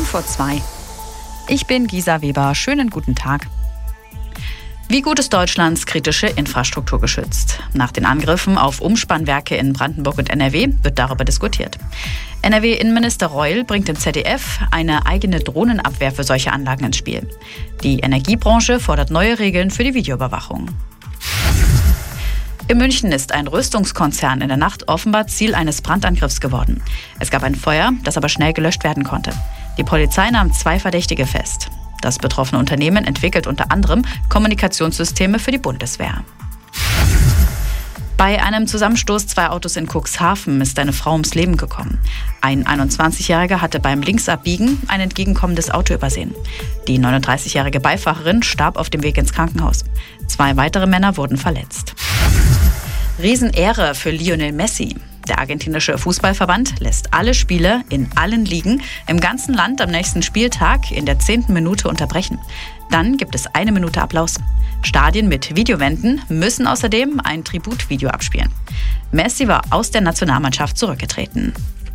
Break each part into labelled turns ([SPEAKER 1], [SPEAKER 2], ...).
[SPEAKER 1] vor 2. Ich bin Gisa Weber. Schönen guten Tag. Wie gut ist Deutschlands kritische Infrastruktur geschützt? Nach den Angriffen auf Umspannwerke in Brandenburg und NRW wird darüber diskutiert. NRW-Innenminister Reul bringt im ZDF eine eigene Drohnenabwehr für solche Anlagen ins Spiel. Die Energiebranche fordert neue Regeln für die Videoüberwachung. In München ist ein Rüstungskonzern in der Nacht offenbar Ziel eines Brandangriffs geworden. Es gab ein Feuer, das aber schnell gelöscht werden konnte. Die Polizei nahm 2 Verdächtige fest. Das betroffene Unternehmen entwickelt unter anderem Kommunikationssysteme für die Bundeswehr. Bei einem Zusammenstoß 2 Autos in Cuxhaven ist eine Frau ums Leben gekommen. Ein 21-Jähriger hatte beim Linksabbiegen ein entgegenkommendes Auto übersehen. Die 39-jährige Beifahrerin starb auf dem Weg ins Krankenhaus. 2 weitere Männer wurden verletzt. Riesenehre für Lionel Messi. Der argentinische Fußballverband lässt alle Spiele in allen Ligen im ganzen Land am nächsten Spieltag in der 10. Minute unterbrechen. Dann gibt es 1 Minute Applaus. Stadien mit Videowänden müssen außerdem ein Tributvideo abspielen. Messi war aus der Nationalmannschaft zurückgetreten.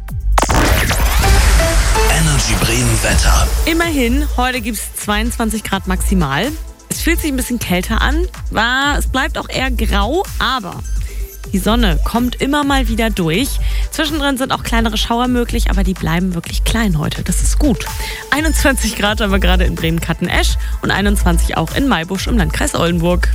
[SPEAKER 2] Energy Bremen Wetter.
[SPEAKER 3] Immerhin, heute gibt es 22 Grad maximal. Es fühlt sich ein bisschen kälter an. Es bleibt auch eher grau, aber die Sonne kommt immer mal wieder durch. Zwischendrin sind auch kleinere Schauer möglich, aber die bleiben wirklich klein heute. Das ist gut. 21 Grad haben wir gerade in Bremen-Kattenesch und 21 auch in Maibusch im Landkreis Oldenburg.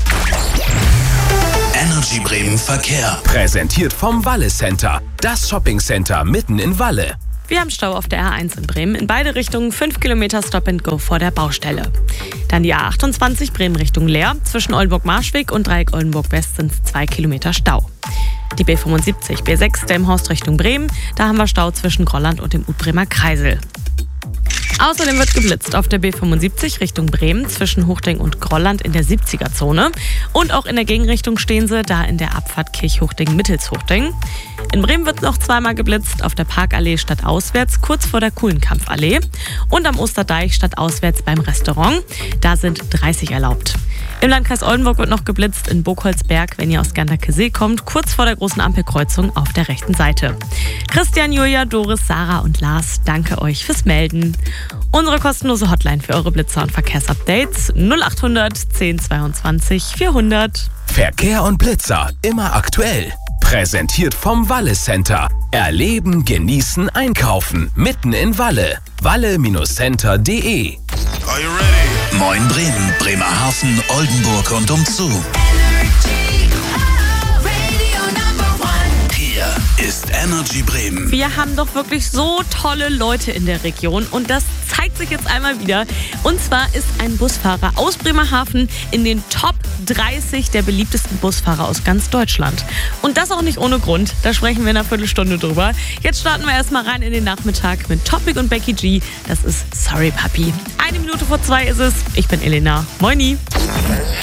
[SPEAKER 2] Energy Bremen Verkehr.
[SPEAKER 4] Präsentiert vom Walle Center. Das Shoppingcenter mitten in Walle.
[SPEAKER 3] Wir haben Stau auf der A1 in Bremen. In beide Richtungen 5 Kilometer Stop and Go vor der Baustelle. Dann die A28 Bremen Richtung Leer. Zwischen Oldenburg-Marschweg und Dreieck Oldenburg-West sind 2 Kilometer Stau. Die B75 B6 Delmenhorst Richtung Bremen. Da haben wir Stau zwischen Grolland und dem Utbremer Kreisel. Außerdem wird geblitzt auf der B75 Richtung Bremen zwischen Huchting und Grolland in der 70er-Zone. Und auch in der Gegenrichtung stehen sie, da in der Abfahrt Kirchhuchting-Mittelshuchting. In Bremen wird noch 2-mal geblitzt, auf der Parkallee stadtauswärts, kurz vor der Kuhlenkampfallee. Und am Osterdeich stadtauswärts beim Restaurant. Da sind 30 erlaubt. Im Landkreis Oldenburg wird noch geblitzt in Burgholzberg, wenn ihr aus Ganderkesee kommt, kurz vor der großen Ampelkreuzung auf der rechten Seite. Christian, Julia, Doris, Sarah und Lars, danke euch fürs Melden. Unsere kostenlose Hotline für eure Blitzer und Verkehrsupdates 0800 1022 400.
[SPEAKER 4] Verkehr und Blitzer immer aktuell. Präsentiert vom Walle Center. Erleben, genießen, einkaufen. Mitten in Walle. Walle-center.de.
[SPEAKER 2] Are you ready? Moin Bremen, Bremerhaven, Oldenburg und umzu. Hier ist Energy Bremen.
[SPEAKER 3] Wir haben doch wirklich so tolle Leute in der Region und das zeigt sich jetzt einmal wieder. Und zwar ist ein Busfahrer aus Bremerhaven in den Top 30 der beliebtesten Busfahrer aus ganz Deutschland. Und das auch nicht ohne Grund. Da sprechen wir in einer Viertelstunde drüber. Jetzt starten wir erstmal rein in den Nachmittag mit Topic und Becky G. Das ist Sorry Papi. 1 Minute vor 2 ist es. Ich bin Elena. Moini.